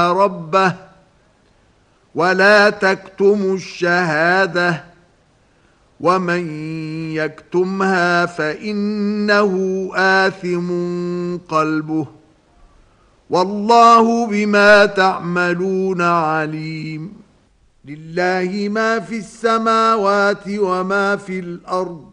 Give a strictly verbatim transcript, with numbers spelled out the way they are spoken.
ربه ولا تكتموا الشهادة ومن يكتمها فإنه آثم قلبه والله بما تعملون عليم. لله ما في السماوات وما في الأرض